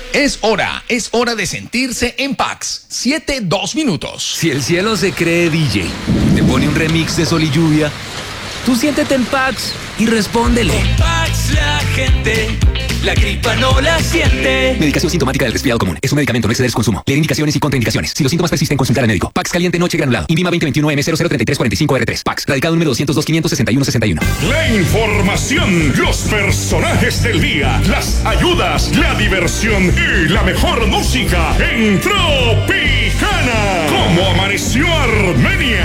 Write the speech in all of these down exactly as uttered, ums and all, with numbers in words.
Es hora, es hora de sentirse en Pax. Siete, dos minutos. Si el cielo se cree D J, te pone un remix de Sol y Lluvia, tú siéntete en Pax y respóndele. Con Pax la gente, la gripa no la siente. Medicación sintomática del resfriado común. Es un medicamento, no exceder su consumo. Leer indicaciones y contraindicaciones. Si los síntomas persisten, consultar al médico. Pax caliente noche granulado. INVIMA veinte veintiuno M cero cero tres tres cuatro cinco R tres. Pax. Radicado número doscientos dos, quinientos sesenta y uno, sesenta y uno. La información, los personajes del día, las ayudas, la diversión y la mejor música en Tropicana. ¿Cómo amaneció Armenia?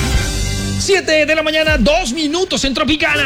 Siete de la mañana, dos minutos en Tropicana.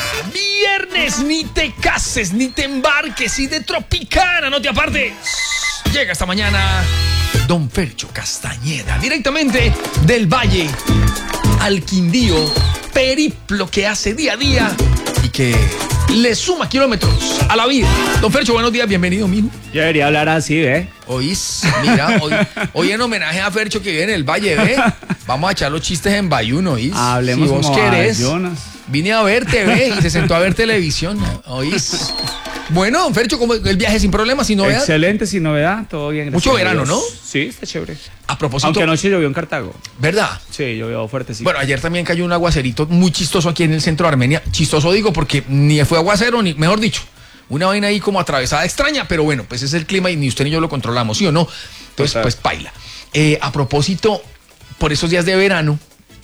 Viernes, ni te cases, ni te embarques, y de Tropicana no te apartes. Llega esta mañana Don Fercho Castañeda, directamente del Valle al Quindío, periplo que hace día a día y que le suma kilómetros a la vida. Don Fercho, buenos días, bienvenido, mijo. Yo debería hablar así, ¿eh? Oís, mira, hoy, hoy en homenaje a Fercho que vive en el Valle, ¿ve? Vamos a echar los chistes en bayuno, ¿oís? Hablemos si vos como querés. Jonas. Vine a verte, ¿ve? Y se sentó a ver televisión, ¿oís? Bueno, don Fercho, ¿cómo el viaje sin problemas, sin novedad? Excelente, sin novedad, todo bien. Mucho verano, ¿no? Sí, está chévere. A propósito, Aunque anoche llovió en Cartago. ¿verdad? Sí, llovió fuerte, sí. Bueno, ayer también cayó un aguacerito muy chistoso aquí en el centro de Armenia. Chistoso digo porque ni fue aguacero, ni, mejor dicho, una vaina ahí como atravesada extraña, pero bueno, pues es el clima y ni usted ni yo lo controlamos, ¿sí o no? Entonces, Total. pues paila. Eh, a propósito, por esos días de verano,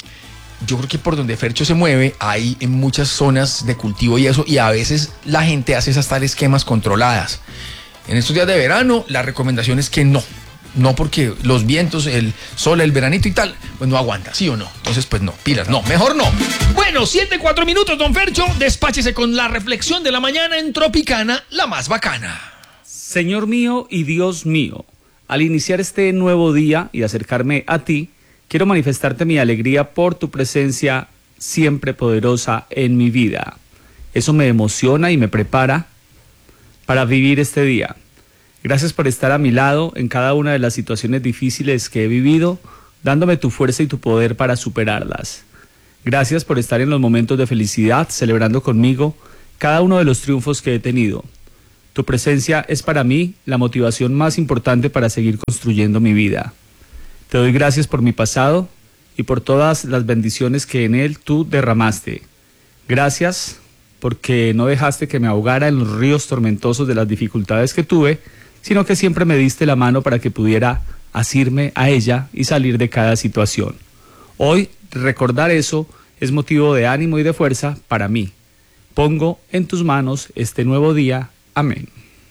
yo creo que por donde Fercho se mueve, hay en muchas zonas de cultivo y eso, y a veces la gente hace esas tales quemas controladas. En estos días de verano, la recomendación es que no. No, porque los vientos, el sol, el veranito y tal, pues no aguanta, ¿sí o no? Entonces, pues no, pilas, no, mejor no. Bueno, siete, cuatro minutos, don Fercho, despáchese con la reflexión de la mañana en Tropicana, la más bacana. Señor mío y Dios mío, al iniciar este nuevo día y acercarme a ti, quiero manifestarte mi alegría por tu presencia siempre poderosa en mi vida. Eso me emociona y me prepara para vivir este día. Gracias por estar a mi lado en cada una de las situaciones difíciles que he vivido, dándome tu fuerza y tu poder para superarlas. Gracias por estar en los momentos de felicidad, celebrando conmigo cada uno de los triunfos que he tenido. Tu presencia es para mí la motivación más importante para seguir construyendo mi vida. Te doy gracias por mi pasado y por todas las bendiciones que en él tú derramaste. Gracias porque no dejaste que me ahogara en los ríos tormentosos de las dificultades que tuve, sino que siempre me diste la mano para que pudiera asirme a ella y salir de cada situación. Hoy, recordar eso es motivo de ánimo y de fuerza para mí. Pongo en tus manos este nuevo día. Amén.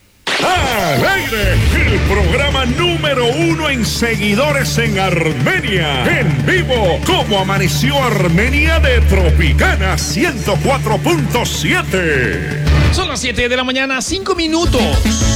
Al aire, el programa número uno en seguidores en Armenia. En vivo, ¿Cómo amaneció Armenia? De Tropicana ciento cuatro punto siete. Son las siete de la mañana, cinco minutos.